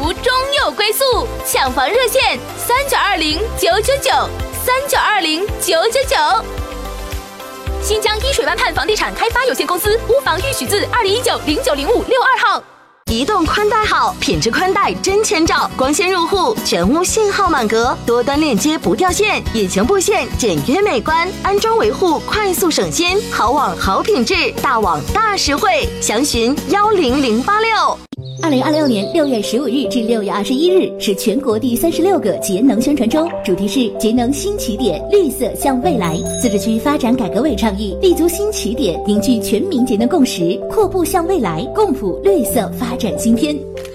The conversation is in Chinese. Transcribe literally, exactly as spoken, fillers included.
途终有归宿，抢房热线三九二零九九九三九二零九九九。新疆依水湾畔房地产开发有限公司屋房预许字二零一九零九零五六二号。 移动宽带好，品质宽带真千兆，光纤入户，全屋信号满格，多端链接不掉线，隐形布线简约美观，安装维护快速省心，好网好品质，大网大实惠，详询幺零零八六。 二零二六年六月十五日至六月二十一日是全国第三十六个节能宣传周，主题是节能新起点，绿色向未来。自治区发展改革委倡议立足新起点，凝聚全民节能共识，阔步向未来，共谱绿色发展新篇。